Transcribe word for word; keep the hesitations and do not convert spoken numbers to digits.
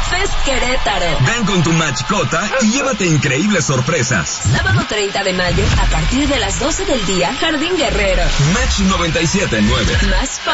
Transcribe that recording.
Fest Querétaro. Ven con tu mascota y llévate increíbles sorpresas. Sábado treinta de mayo, a partir de las doce del día, Jardín Guerrero. Match noventa y siete punto nueve. Más